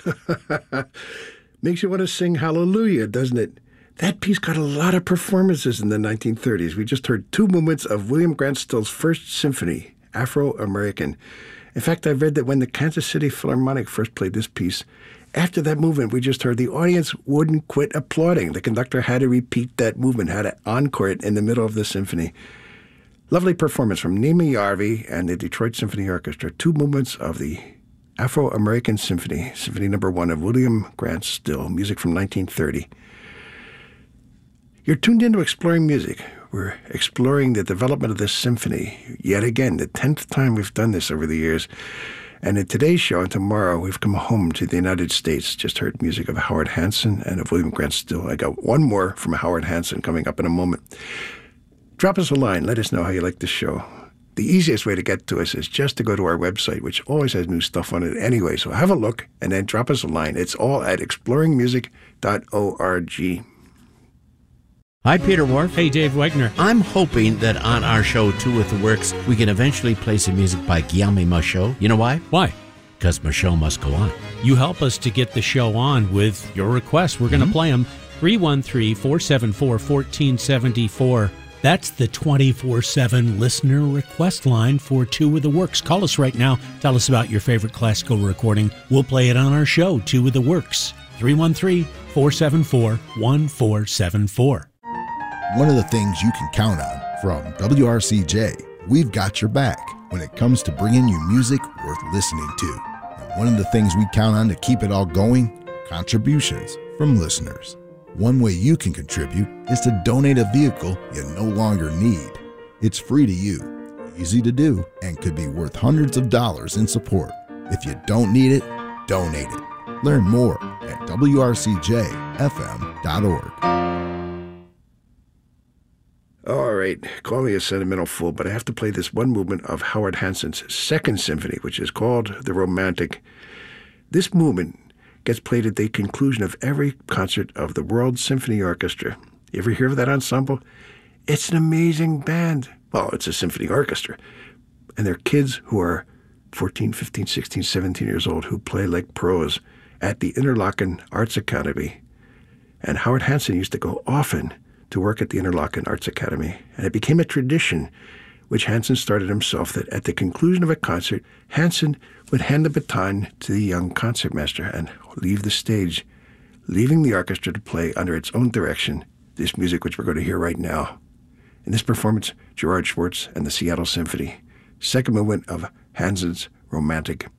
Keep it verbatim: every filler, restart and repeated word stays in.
Makes you want to sing hallelujah, doesn't it? That piece got a lot of performances in the nineteen thirties. We just heard two movements of William Grant Still's First Symphony, Afro-American. In fact, I've read that when the Kansas City Philharmonic first played this piece, after that movement we just heard, the audience wouldn't quit applauding. The conductor had to repeat that movement, had to encore it in the middle of the symphony. Lovely performance from Nima Yarvi and the Detroit Symphony Orchestra. Two movements of the Afro-American Symphony, Symphony Number One of William Grant Still, music from nineteen thirty. You're tuned into Exploring Music. We're exploring the development of this symphony. Yet again, the tenth time we've done this over the years. And in today's show and tomorrow, we've come home to the United States. Just heard music of Howard Hanson and of William Grant Still. I got one more from Howard Hanson coming up in a moment. Drop us a line. Let us know how you like the show. The easiest way to get to us is just to go to our website, which always has new stuff on it anyway. So have a look and then drop us a line. It's all at exploring music dot org. Hi, Peter Wharf. Hey, Dave Wegner. I'm hoping that on our show, Two with the Works, we can eventually play some music by Guillaume Michaud. You know why? Why? Because Michaud must go on. You help us to get the show on with your requests. We're going to mm-hmm. play them. three one three, four seven four, one four seven four. That's the twenty-four seven listener request line for Two with the Works. Call us right now. Tell us about your favorite classical recording. We'll play it on our show, Two with the Works. three one three, four seven four, one four seven four. One of the things you can count on from W R C J, we've got your back when it comes to bringing you music worth listening to. And one of the things we count on to keep it all going, contributions from listeners. One way you can contribute is to donate a vehicle you no longer need. It's free to you, easy to do, and could be worth hundreds of dollars in support. If you don't need it, donate it. Learn more at W R C J F M dot org. All right, call me a sentimental fool, but I have to play this one movement of Howard Hanson's Second Symphony, which is called The Romantic. This movement gets played at the conclusion of every concert of the World Symphony Orchestra. You ever hear of that ensemble? It's an amazing band. Well, it's a symphony orchestra. And they're kids who are fourteen, fifteen, sixteen, seventeen years old who play like pros at the Interlochen Arts Academy. And Howard Hanson used to go often to work at the Interlochen Arts Academy. And it became a tradition, which Hanson started himself, that at the conclusion of a concert, Hanson would hand the baton to the young concertmaster and leave the stage, leaving the orchestra to play under its own direction this music which we're going to hear right now. In this performance, Gerard Schwartz and the Seattle Symphony, second movement of Hanson's Romantic.